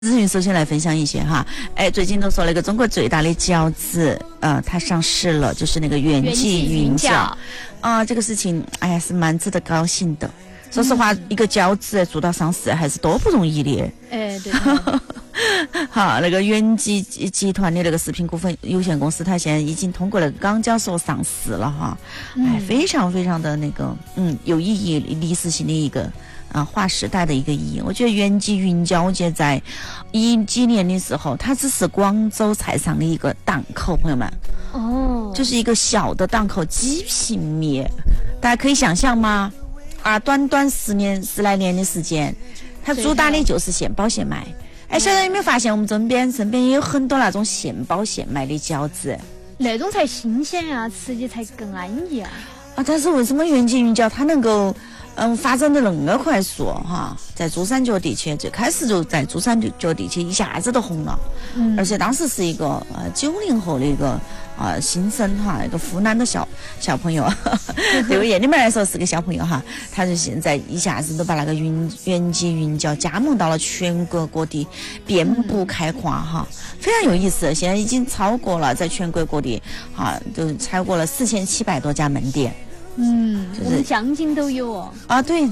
资讯首先来分享一些哈，最近都说那个中国最大的饺子，它上市了，就是那个元记云饺，这个事情，是蛮值得高兴的。说实话，一个饺子做到上市还是多不容易的。 对。 好，那个元记集团的那个食品股份有限公司，它现在已经通过了港交所上市了哈，非常非常的那个，有意义、历史性的一个。划时代的一个意义。我觉得元记云饺，我记得在10几年的时候，它只是广州菜场的一个档口，朋友们，就是一个小的档口，几平米，大家可以想象吗？短短10来年的时间，它主打的就是现包现卖。小人有没有发现，我们身边也有很多那种现包现卖的饺子， 那种才新鲜啊，吃起才更安逸啊。 但是为什么元记云饺它能够发展的那么快速哈？在珠三角地区，最开始就在珠三角地区一下子都红了，而且当时是一个90后的一个新生哈，一个湖南的小朋友，对于你们来说是个小朋友哈，他就现在一下子都把那个元记云饺加盟到了全国各地，遍布开花哈，非常有意思。现在已经超过了在全国各地都超过了4700多家门店。 我们将近都有哦。 对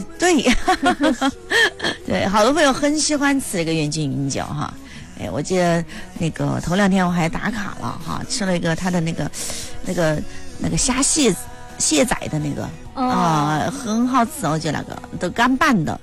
对，好多朋友很喜欢吃那个元记云饺哈。我记得那个头2天我还打卡了哈，吃了一个他的那个虾蟹仔的那个很好吃，我觉得那个都干拌的，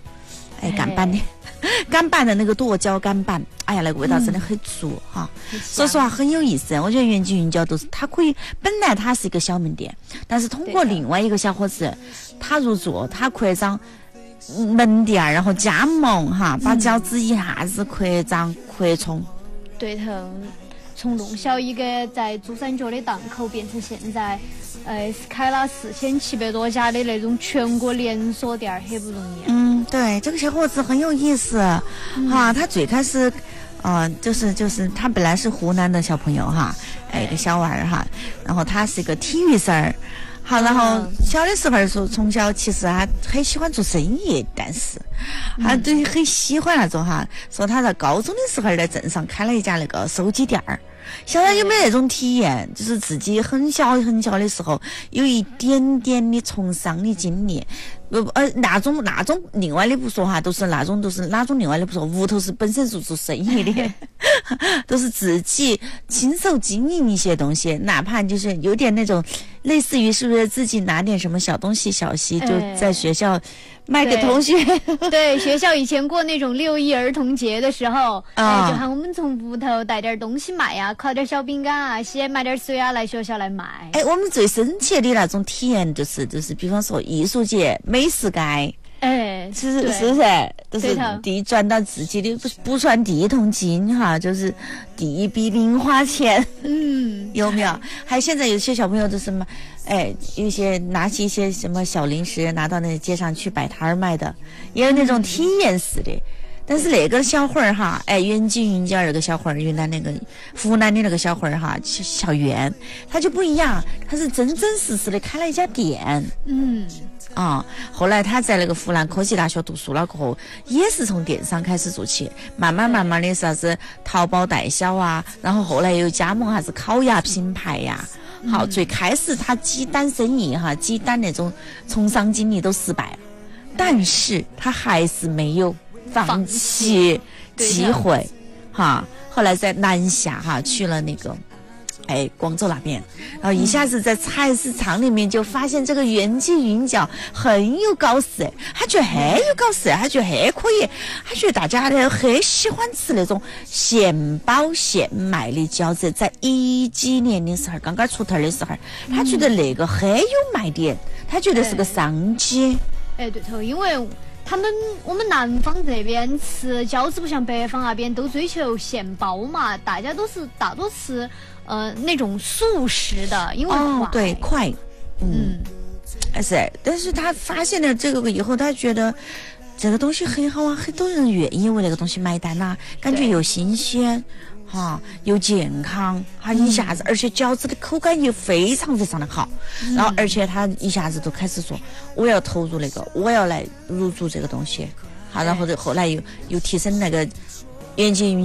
干拌的那个剁椒干拌，那个味道真的很足哈。说实话很有意思，我觉得元记云饺都是它可以，本来它是一个小门店，但是通过另外一个小伙子他入驻，他扩张门店，然后加盟哈，把饺子一下子扩张扩充。 对头，从弄小一个在珠三角的档口变成现在开了4700多家的那种全国连锁店，很不容易。 对，这个小伙子很有意思哈。他最开始就是他本来是湖南的小朋友哈，一个小娃儿哈，然后他是一个体育生儿。好，然后小的时候从小其实他很喜欢做生意，但是他对很喜欢那种哈，说他在高中的时候在镇上开了一家那个手机店儿。小然有没有那种体验，就是自己很小的时候有一点点的从商的经历？那种另外的不说哈，都是哪种另外的不说，屋头是本身是做生意的，都是自己亲手经营一些东西，哪怕就是有点那种类似于是不是自己拿点什么小东西小息，就在学校卖给同学。 对，学校以前过那种6·1儿童节的时候，就喊我们从屋头带点东西卖呀，烤点小饼干啊，买点水啊，来学校来卖。 我们最深切的那种体验就是比方说艺术节、美食街。是不是？都是地赚到自己的，不算地同金哈，就是地比零花钱。有没有？还现在有些小朋友都是嘛，有些拿起一些什么小零食拿到那街上去摆摊儿卖的，也有那种体验式的。但是那个小伙儿哈，元记云饺那个小伙儿，云南那个湖南的那个小伙儿哈，小袁，他就不一样，他是真真实实的开了一家店。后来他在那个湖南科技大学读书了过后，也是从电商开始做起，慢慢的啥子淘宝代销啊，然后后来又加盟啥子烤鸭品牌呀。好，最开始他几单生意哈，几单那种从商经历都失败了，但是他还是没有放弃机会哈。后来在南下哈，去了那个广州那边，然后一下子在菜市场里面就发现这个元记云饺很有搞事，他觉得很有搞事，他觉得很可以，他觉得大家很喜欢吃那种现包现卖的饺子。在10几年的时候，刚刚出头的时候，他觉得那个很有卖点，他觉得是个商机。 对头，因为我们南方这边吃饺子不像北方那边都追求现包嘛，大家大多吃那种速食的，因为快。但是他发现了这个以后，他觉得这个东西很好啊，很多人愿意为那个东西买单啊，感觉又新鲜又健康一下子，而且饺子的口感又非常非常的好，然后而且他一下子都开始说我要投入那个，我要来入驻这个东西，然后后来又提升那个原籍